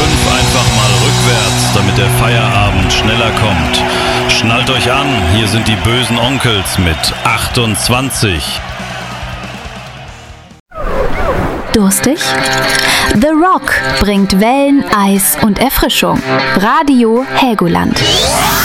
einfach mal rückwärts, damit der Feierabend schneller kommt. Schnallt euch an, hier sind die bösen Onkels mit 28. Durstig? The Rock bringt Wellen, Eis und Erfrischung. Radio Helgoland.